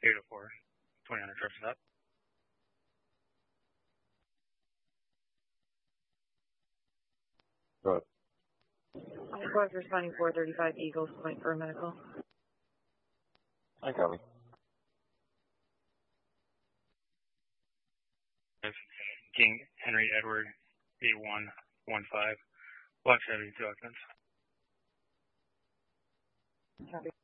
804, 2900 trips up. Go ahead. Squad's responding 435 Eagles Point for a medical. I copy. King Henry Edward 8115, Block 72 occupants. Copy.